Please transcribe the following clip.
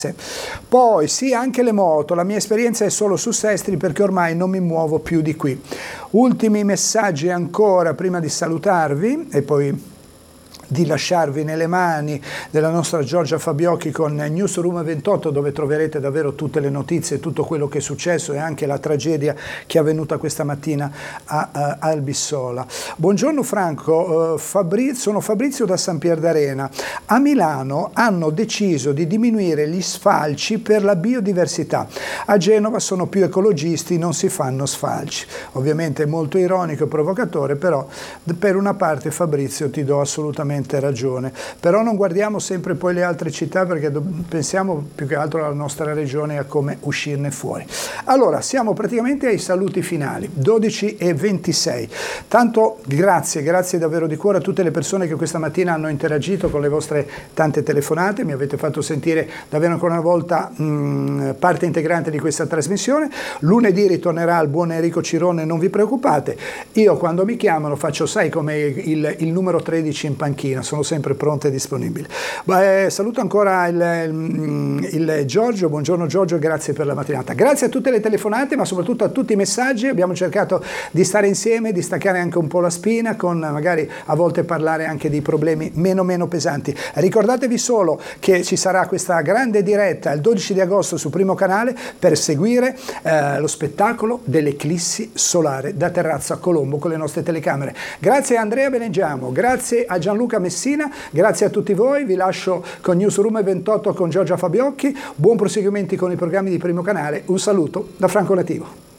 Poi sì, anche le moto, la mia esperienza è solo su Sestri perché ormai non mi muovo più di qui. Ultimi messaggi ancora prima di salutarvi e poi di lasciarvi nelle mani della nostra Giorgia Fabiocchi con Newsroom 28, dove troverete davvero tutte le notizie, tutto quello che è successo e anche la tragedia che è avvenuta questa mattina a Albissola. Buongiorno Franco, sono Fabrizio da San Pier d'Arena. A Milano hanno deciso di diminuire gli sfalci per la biodiversità. A Genova sono più ecologisti, non si fanno sfalci. Ovviamente è molto ironico e provocatore, però per una parte Fabrizio ti do assolutamente ragione, però non guardiamo sempre poi le altre città perché pensiamo più che altro alla nostra regione e a come uscirne fuori. Allora, siamo praticamente ai saluti finali, 12:26. Tanto grazie davvero di cuore a tutte le persone che questa mattina hanno interagito con le vostre tante telefonate, mi avete fatto sentire davvero ancora una volta parte integrante di questa trasmissione. Lunedì ritornerà il buon Enrico Cirone, non vi preoccupate, io quando mi chiamano faccio, sai, come il numero 13 in panchina, sono sempre pronto e disponibile. Saluto ancora il Giorgio, buongiorno Giorgio, grazie per la mattinata. Grazie a tutte le telefonate, ma soprattutto a tutti i messaggi. Abbiamo cercato di stare insieme, di staccare anche un po' la spina, con magari a volte parlare anche di problemi meno pesanti. Ricordatevi solo che ci sarà questa grande diretta il 12 di agosto su Primo Canale per seguire lo spettacolo dell'eclissi solare da Terrazzo a Colombo con le nostre telecamere. Grazie a Andrea Benegiamo, grazie a Gianluca Messina, grazie a tutti voi, vi lascio con Newsroom 28 con Giorgia Fabiocchi, buon proseguimento con i programmi di Primo Canale, un saluto da Franco Nativo.